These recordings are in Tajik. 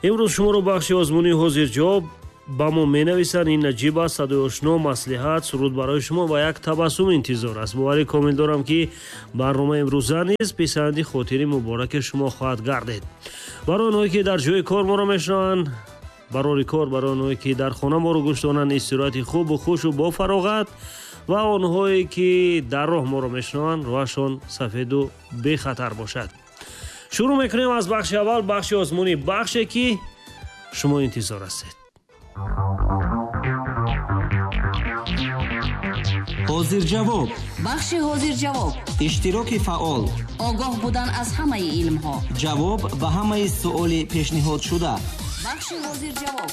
امروز شما رو بخش آزمونی حاضر جواب با ما مینویسند. این نجیب است، صدای آشنا، مصلحت، سرود برای شما و یک تبسم انتظار است. باور کامل دارم که برنامه امروزه نیز پسندی خاطری مبارک شما خواهد گردید. برای آنهایی که در جای کار ما را میشنوند، برای کار، برای آنهایی که در خانه ما رو گوش دارند، استراحت خوب و خوش و با فراغت، و آنهایی که در راه ما رو میشنوند راهشان سفید و بی خطر باشد. شروع میکنیم از بخش اول، بخش آزمونی، بخشی که شما انتظار هستید. حاضر جواب. بخش حاضر جواب. اشتراک فعال. آگاه بودن از همه علم ها. جواب به همه سؤال پیشنهاد شده. بخش حاضر جواب.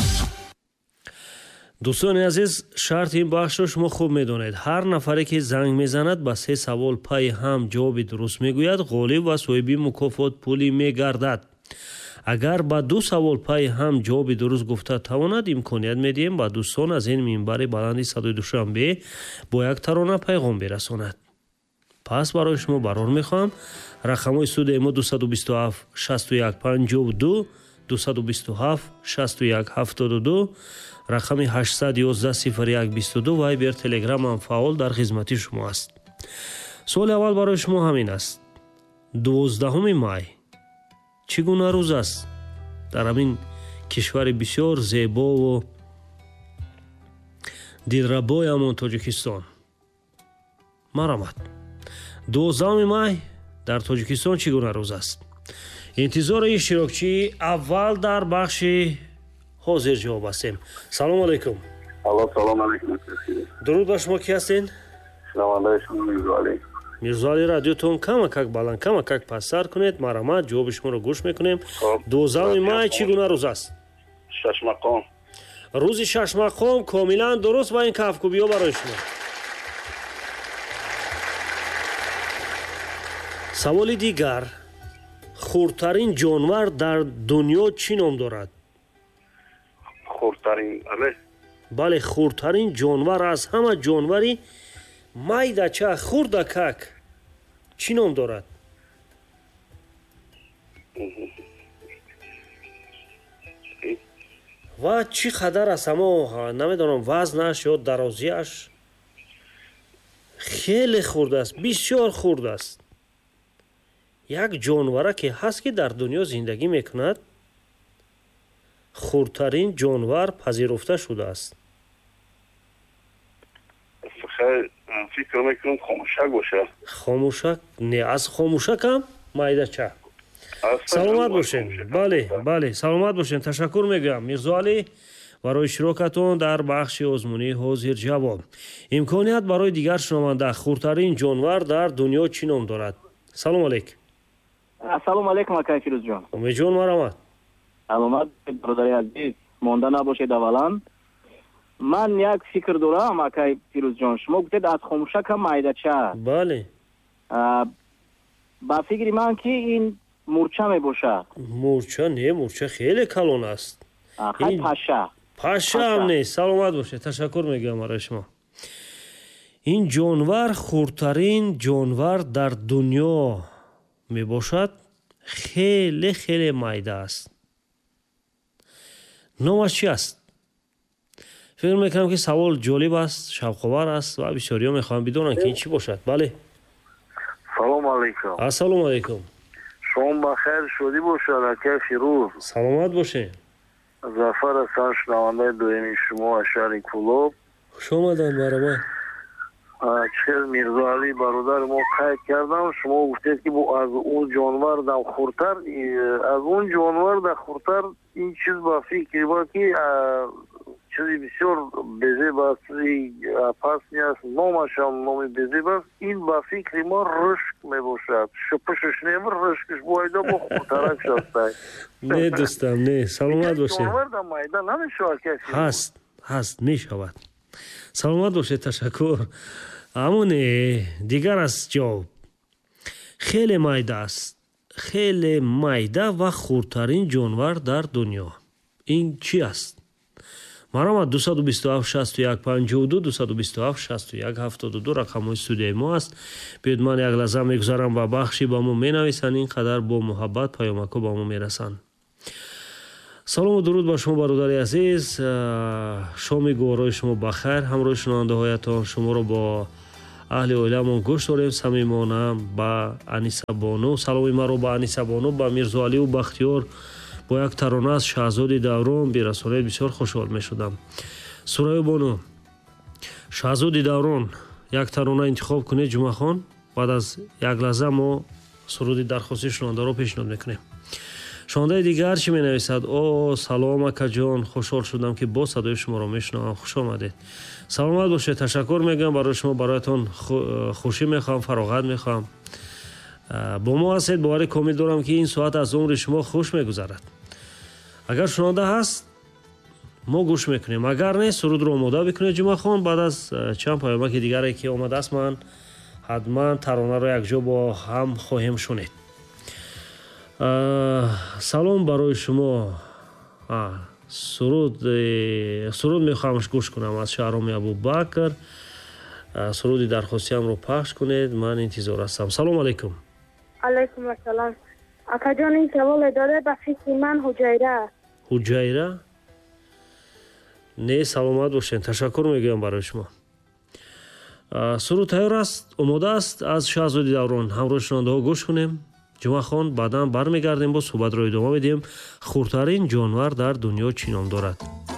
دوستان عزیز، شرط این بخش رو شما خوب میدونید. هر نفری که زنگ میزند با 3 سوال پای هم جواب درست میگوید، غالب و صاحب مکافات پولی میگردد. اگر با 2 سوال پای هم جواب درست گفته تواند، امکانیت میدیم با دوستان از این منبر بلند صدای دوشنبه با یک ترانه پیغام برساند. پس برای شما برار میخوام رقم استودیوی ما 227 61 52 227 61 72 رقم 811 01 22 و ایبر تلگرام هم فعال در خدمت شما است. سوال اول برای شما همین است. 12 مای چگونه روز است در همین کشور بسیار زیبا و دیدربای همون تاجیکستان؟ مرحمت. 12 مای در تاجیکستان چگونه روز است؟ انتظار اشتراکچی اول در بخش حاضر جواب هستیم. سلام علیکم. سلام علیکم. درود بر شما. کی هستین؟ شنونده شما میرزاعلی. میرزاعلی، رادیوتون کمک بلند، کمک پسر کنید. مرحمت، جواب شما رو گوش میکنیم. 12 مای چگونه روز است؟ شش مقام. روز شش مقام کاملا درست. با این کفکوبی ها برای شما. سوال دیگر. خردترین جانور در دنیا چی نام دارد؟ خردترین؟ بله، خردترین جانور از همه جانوری مایدچه خردکک چی نام دارد؟ و چی قدر است؟ اما نمیدانم وزنش یا درازیش خیلی خرد است، بسیار خرد است. یک جانوره که هست که در دنیا زندگی میکند، خردترین جانور پذیرفته شده است. فکر میکنم خاموشک باشه. خاموشک؟ نه، از خاموشک هم مایده چه. سلامت باشین. بله سلامت باشین. تشکر میگم میرزاعلی برای اشتراکتون در بخش آزمونی حاضر جواب. امکانیت برای دیگر شنونده. خردترین جانور در دنیا چی نام دارد؟ سلام علیکم. سلام علیکم آقای فیروز جان. امید جان، مرحمت. سلامت برادری عزیز، مانده نباشید. اولا من یک فکر دارم آقای فیروز جان، شما گفتید از خاموشک هم مایدچه. بله. با فکر من که این مورچه می باشه. مورچه نه، مورچه خیلی کلان است. خیلی پشه هم نه. سلامت باشه. تشکر میگم برای شما. این جانور خردترین جانور در دنیا می باشد. خیلی خیلی مایده است. نامش چی است؟ فکر میکنم که سوال جالب است، شوق‌آور است و بسیاری ها میخوام بدونن که این چی باشد. بله. سلام علیکم. السلام علیکم. شما بخیر شدی باشد آقای فیروز. سلامت باشین. ظفر هستم، شنونده دومی شما شهر کلوب. خوش آمدن برام. چهل میرزاعلی برادر ما قید کردم. شما گفتید که از اون جانور در خورتر، از اون جانور در خورتر این چیز با فکر با که چیزی بسیار بزرگ است، پس نیست، نامش هم نام بزرگ است. این با فکر ما رشک می باشد. شپشش نمیر رشکش بایده با خورترک شسته. نه دوستم، نه. سلامت باشید. جانور در مایده نمیشود کسی؟ هست می شود. سلامت باشید. تشکر. امونه دیگر از جواب. خیلی مایده است. خیلی مایده و خردترین جانور در دنیا. این چی است؟ مرحمت. 227 61 52 227 61 72 رقم استودیوی ما است. بیاید من یک لحظه میگذارم و بخشی با ما مینویسن، اینقدر با محبت پیامک با ما میرسن. салому дуруд ба шумо бародари азиз. шоми гуворои шумо бахайр. ҳамроҳи шунавандаҳоятон шуморо бо аҳли оилаамон гӯш дорем. самимона ба Анисабону, саломи маро ба Анисабону, ба Мирзоалию Бахтиёр бо як тарона аз Шаҳзоди Даврон бирасонед. бисёр хушҳол мешудам. Сураю Бону, Шаҳзоди Даврон, як тарона интихоб кунед ҷумъахон. баъд аз як лаҳза мо суруди дархости шунавандаро пешниҳод мекунем. шунавандаи дигар чӣ менависад? салом акаҷон, хушҳол шудам ки бо садои шуморо мешунавам. хуш омадед. саломат бошед. ташаккур мегӯям барои шумо. бароятон хушӣ мехоҳам, фароғат мехоҳам. бо мо ҳастед. бовари комил дорам ки ин соат аз умри шумо хуш мегузарад. агар шунаванда ҳаст, мо гӯш мекунем. агар не, сурудро омода бикунед ҷумъахон. баъд аз чанд паёмаки дигаре ки омадааст, ман ҳатман таронаро якҷо бо ҳам хоҳем шунид. салом барои шумо. суруд мехоҳам гӯш кунам аз Шаҳроми Абубакр. суруди дархостиамро пахш кунед. ман интизор ҳастам. салом алайкум. алайкум ассалом. акаҷон, ин саволе дода ба фикри ман ҳуҷайра. ҳуҷайра? не, саломат бошед. ташаккур мегӯям барои шумо. суруд тайёр аст, омода аст. аз Шаҳзоди Даврон ҳамроҳи шунавандаҳо гӯш кунем. ҷумъахон баъдан бармегардем, бо суҳбатро идома медиҳем. хурдтарин ҷонвар дар дунё чӣ ном дорад?